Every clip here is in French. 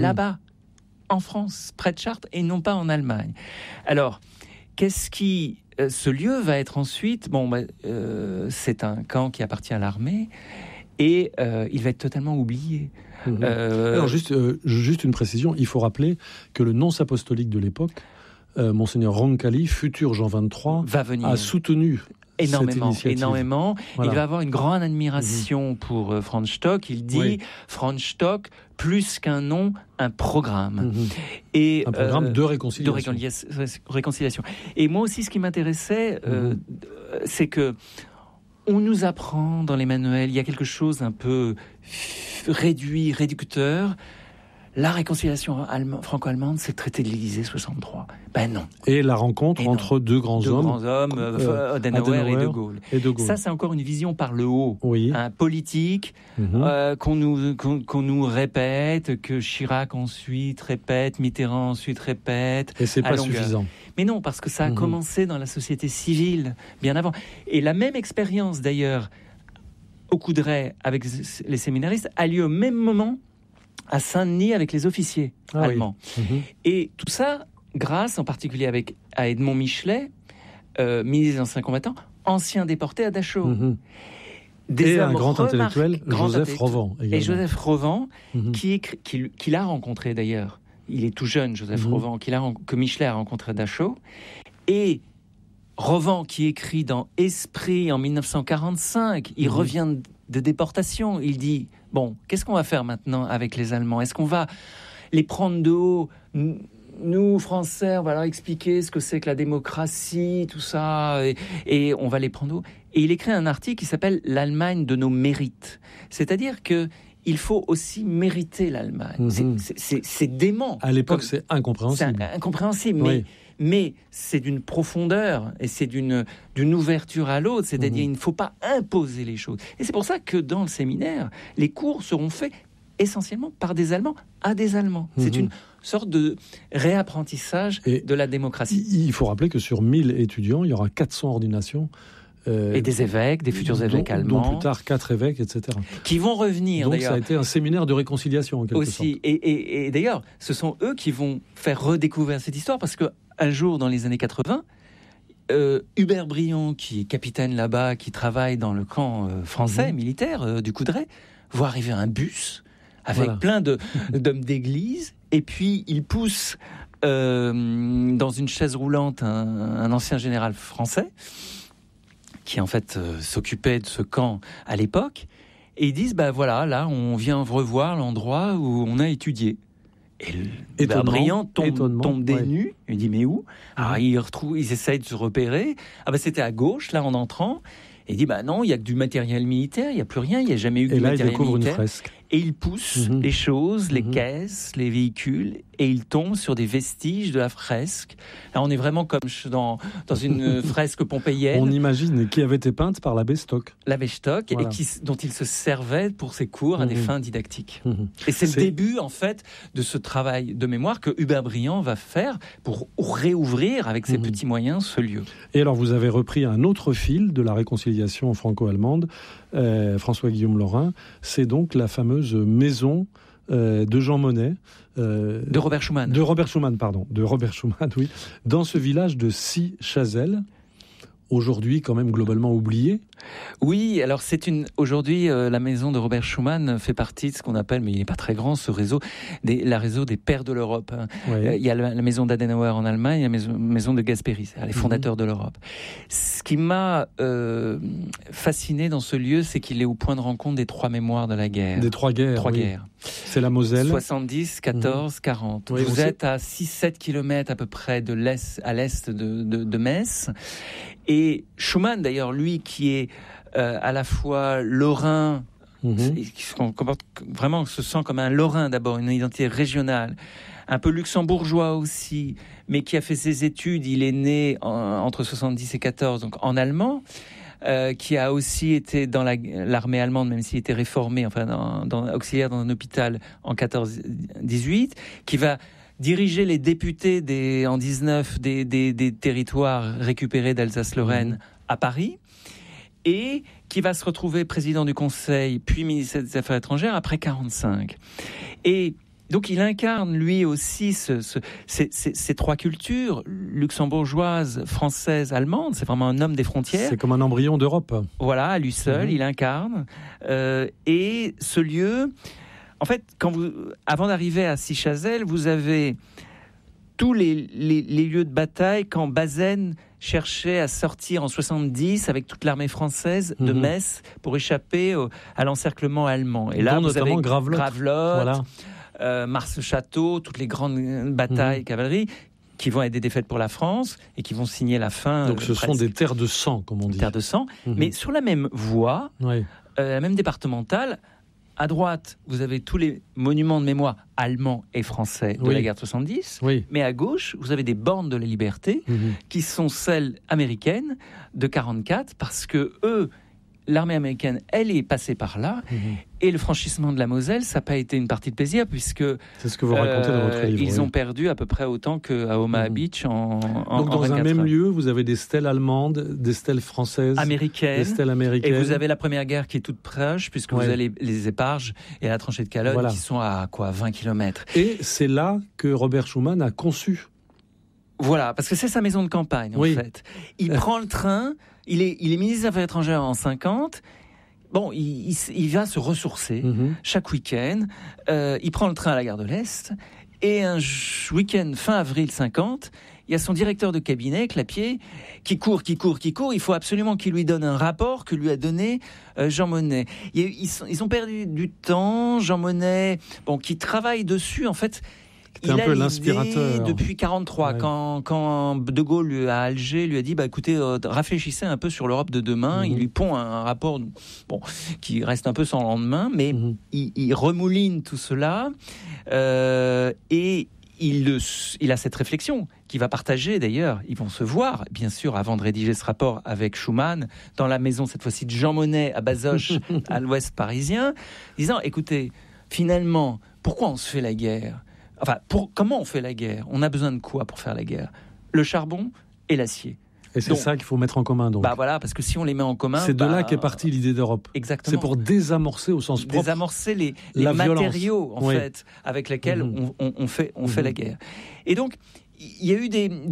là-bas, en France, près de Chartres, et non pas en Allemagne. Alors, ce lieu va être ensuite... c'est un camp qui appartient à l'armée, et il va être totalement oublié. Alors, juste une précision, il faut rappeler que le nonce apostolique de l'époque, Monseigneur Roncalli, futur Jean XXIII, va venir. A soutenu énormément. Voilà. Il va avoir une grande admiration pour Franz Stock. Il dit Franz Stock, plus qu'un nom, un programme. Et un programme de réconciliation. Réconciliation. Et moi aussi, ce qui m'intéressait, c'est que on nous apprend dans les manuels, il y a quelque chose d'un peu réducteur. La réconciliation franco-allemande, c'est le traité de l'Élysée 63. Ben non. Et la rencontre entre deux grands hommes, Adenauer et De Gaulle. Ça, c'est encore une vision par le haut, politique, qu'on nous répète, que Chirac ensuite répète, Mitterrand ensuite répète. Et c'est pas suffisant. Mais non, parce que ça a commencé dans la société civile, bien avant. Et la même expérience, d'ailleurs, au Coudray, avec les séminaristes, a lieu au même moment à Saint-Denis avec les officiers allemands. Et tout ça, grâce en particulier à Edmond Michelet, ministre des Anciens Combattants, ancien déporté à Dachau. Et un grand intellectuel, Joseph Rovan. Et Joseph Rovan, qui l'a rencontré d'ailleurs. Il est tout jeune, Joseph Rovan, que Michelet a rencontré à Dachau. Et Rovan, qui écrit dans Esprit en 1945, il revient de déportation. Il dit, bon, qu'est-ce qu'on va faire maintenant avec les Allemands ? Est-ce qu'on va les prendre de haut ? Nous, Français, on va leur expliquer ce que c'est que la démocratie, tout ça, et on va les prendre de haut. Et il écrit un article qui s'appelle « L'Allemagne de nos mérites ». C'est-à-dire que il faut aussi mériter l'Allemagne. C'est dément. À l'époque, c'est incompréhensible. C'est incompréhensible, mais c'est d'une profondeur et c'est d'une ouverture à l'autre. C'est-à-dire, il ne faut pas imposer les choses. Et c'est pour ça que dans le séminaire, les cours seront faits essentiellement par des Allemands à des Allemands. C'est une sorte de réapprentissage de la démocratie. Il faut rappeler que sur 1000 étudiants, il y aura 400 ordinations. Et des évêques, des futurs évêques allemands. Dont plus tard 4 évêques, etc. Qui vont revenir, donc, d'ailleurs. Donc ça a été un séminaire de réconciliation, en quelque sorte. Et d'ailleurs, ce sont eux qui vont faire redécouvrir cette histoire, parce qu'un jour, dans les années 80, Hubert Briand, qui est capitaine là-bas, qui travaille dans le camp français, militaire, du Coudray, voit arriver un bus avec plein d'hommes d'église, et puis il pousse dans une chaise roulante un ancien général français, qui en fait s'occupait de ce camp à l'époque, et ils disent, là, on vient revoir l'endroit où on a étudié. Et Briand tombe des nues, il dit, mais où ? Alors ils essayent de se repérer, c'était à gauche, là, en entrant, et il dit, non, il n'y a que du matériel militaire, il n'y a plus rien, il n'y a jamais eu de matériel militaire. Et là, il découvre une fresque. Et il pousse les choses, les caisses, les véhicules, et il tombe sur des vestiges de la fresque. Là, on est vraiment comme dans une fresque pompéienne. On imagine qui avait été peinte par l'abbé Stock. L'abbé Stock, et dont il se servait pour ses cours à des fins didactiques. Et c'est le début, en fait, de ce travail de mémoire que Hubert Briand va faire pour réouvrir, avec ses petits moyens, ce lieu. Et alors, vous avez repris un autre fil de la réconciliation franco-allemande, François-Guillaume Laurin, c'est donc la fameuse maison de Jean Monnet. De Robert Schuman. De Robert Schuman, oui. Dans ce village de Six-Chazelles, aujourd'hui quand même globalement oublié. Oui, alors aujourd'hui la maison de Robert Schuman fait partie de ce qu'on appelle, mais il n'est pas très grand, ce réseau, la réseau des pères de l'Europe. Il y a la maison d'Adenauer en Allemagne, et la maison de Gasperi, c'est les fondateurs de l'Europe. Ce qui m'a fasciné dans ce lieu, c'est qu'il est au point de rencontre des 3 mémoires de la guerre. Des 3 guerres. C'est la Moselle. 70, 14, 40. Vous êtes à 6-7 km à peu près à l'est de Metz. Et Schuman, d'ailleurs, lui qui est à la fois lorrain, qui se sent comme un lorrain d'abord, une identité régionale, un peu luxembourgeois aussi, mais qui a fait ses études, il est né entre 70 et 14, donc en allemand, qui a aussi été dans l'armée allemande, même s'il était réformé, auxiliaire dans un hôpital en 14-18, qui va diriger les députés en 19 des territoires récupérés d'Alsace-Lorraine à Paris, et qui va se retrouver président du Conseil, puis ministre des Affaires étrangères après 45. Et Donc il incarne lui aussi ces trois cultures, luxembourgeoise, française, allemande. C'est vraiment un homme des frontières. C'est comme un embryon d'Europe. Voilà, à lui seul, il incarne. Et ce lieu, en fait, avant d'arriver à Sichazel, vous avez tous les lieux de bataille quand Bazaine cherchait à sortir en 70 avec toute l'armée française de Metz pour échapper à l'encerclement allemand. Et là, vous avez Gravelotte, voilà. Mars-Château, toutes les grandes batailles cavalerie qui vont être des défaites pour la France et qui vont signer la fin. Donc ce sont des terres de sang, comme on dit. Terres de sang, mais sur la même voie, la même départementale. À droite, vous avez tous les monuments de mémoire allemands et français de la guerre de 70. Mais à gauche, vous avez des bornes de la liberté qui sont celles américaines de 44, parce que l'armée américaine, elle est passée par là. Et le franchissement de la Moselle, ça n'a pas été une partie de plaisir, puisque c'est ce que vous racontez dans votre livre. Ils ont perdu à peu près autant qu'à Omaha Beach Donc dans un même lieu, vous avez des stèles allemandes, des stèles françaises, américaines, des stèles américaines. Et vous avez la Première Guerre qui est toute proche, puisque vous avez les Éparges et la tranchée de Calonne qui sont à 20 km. Et c'est là que Robert Schuman a conçu. Voilà, parce que c'est sa maison de campagne, en fait. Il prend le train, il est ministre des Affaires étrangères en 50. Bon, il va se ressourcer chaque week-end. Il prend le train à la gare de l'Est. Et un week-end fin avril 50, il y a son directeur de cabinet, Clapier, qui court. Il faut absolument qu'il lui donne un rapport que lui a donné Jean Monnet. Ils ont perdu du temps. Jean Monnet, qui travaille dessus, en fait. Il a un peu l'inspirateur. Depuis 43, quand De Gaulle à Alger lui a dit écoutez, réfléchissez un peu sur l'Europe de demain. Il lui pond un rapport qui reste un peu sans lendemain, mais il remouline tout cela et il a cette réflexion qu'il va partager d'ailleurs. Ils vont se voir, bien sûr, avant de rédiger ce rapport avec Schuman, dans la maison, cette fois-ci, de Jean Monnet à Bazoches, à l'ouest parisien, disant écoutez, finalement, pourquoi on se fait la guerre ? Enfin, comment on fait la guerre ? On a besoin de quoi pour faire la guerre ? Le charbon et l'acier. Et c'est ça qu'il faut mettre en commun, donc. Voilà, parce que si on les met en commun... C'est de là qu'est partie l'idée d'Europe. Exactement. C'est pour désamorcer au sens propre... Désamorcer les matériaux, en fait, avec lesquels on fait la guerre. Et donc, il y a eu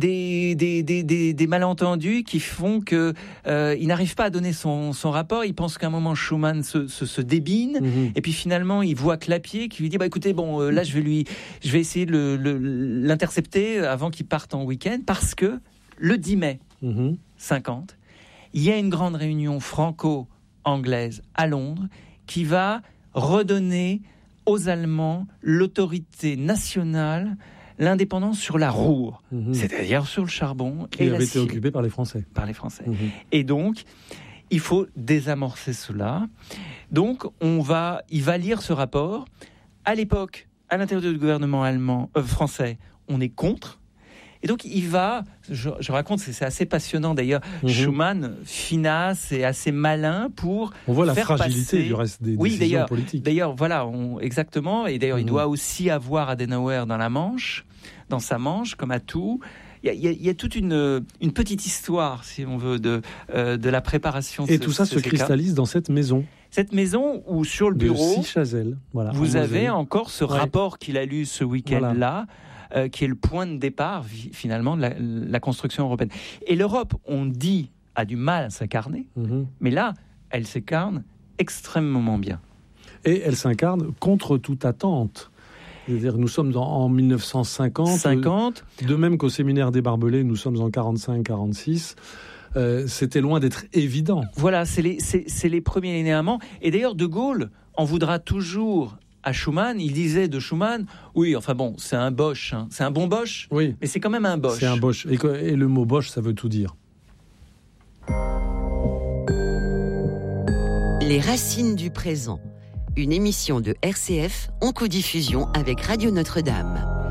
des malentendus qui font qu'il n'arrive pas à donner son rapport. Il pense qu'à un moment, Schuman se débine. Et puis finalement, il voit Clapier qui lui dit écoutez, là, je vais essayer de l'intercepter avant qu'il parte en week-end, parce que le 10 mai 50, il y a une grande réunion franco-anglaise à Londres qui va redonner aux Allemands l'autorité nationale, l'indépendance sur la Ruhr, c'est-à-dire sur le charbon qui avait été occupé par les Français. Et donc, il faut désamorcer cela. Donc, il va lire ce rapport. À l'époque, à l'intérieur du gouvernement français, on est contre. Et donc, je raconte, c'est assez passionnant d'ailleurs, Schuman, finasse et assez malin pour on voit la faire fragilité passer... du reste des décisions politiques. D'ailleurs, voilà, exactement. Et d'ailleurs, il doit aussi avoir Adenauer dans sa manche, comme à tout. Il y a toute une petite histoire, si on veut, de la préparation. Et tout ça se cristallise dans cette maison. Cette maison où, sur le bureau, de Sichazel, vous avez encore ce rapport qu'il a lu ce week-end-là, qui est le point de départ, finalement, de la construction européenne. Et l'Europe, on dit, a du mal à s'incarner, mais là, elle s'incarne extrêmement bien. Et elle s'incarne contre toute attente. C'est-à-dire, nous sommes en 1950. De même qu'au séminaire des Barbelés, nous sommes en 45-46. C'était loin d'être évident. Voilà, c'est les premiers linéaments. Et d'ailleurs, De Gaulle en voudra toujours à Schuman. Il disait de Schuman, oui, enfin bon, c'est un Boche. C'est un bon Boche, mais c'est quand même un Boche. C'est un Boche. Et le mot Boche, ça veut tout dire. Les racines du présent. Une émission de RCF en codiffusion avec Radio Notre-Dame.